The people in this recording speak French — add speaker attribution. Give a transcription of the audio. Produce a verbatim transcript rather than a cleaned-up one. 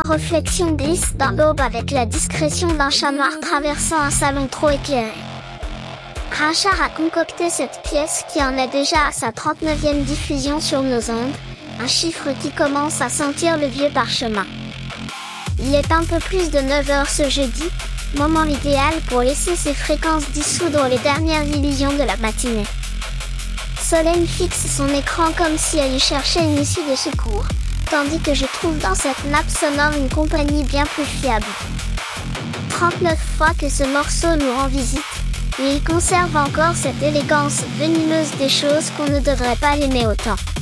Speaker 1: Réflexion glisse dans l'aube avec la discrétion d'un chat noir traversant un salon trop éclairé. Rachar a concocté cette pièce qui en est déjà à sa trente-neuvième diffusion sur nos ondes, un chiffre qui commence à sentir le vieux parchemin. Il est un peu plus de neuf heures ce jeudi, moment idéal pour laisser ses fréquences dissoudre les dernières illusions de la matinée. Solène fixe son écran comme si elle y cherchait une issue de secours, tandis que je trouve dans cette nappe sonore une compagnie bien plus fiable. trente-neuf fois que ce morceau nous rend visite, et il conserve encore cette élégance venimeuse des choses qu'on ne devrait pas l'aimer autant.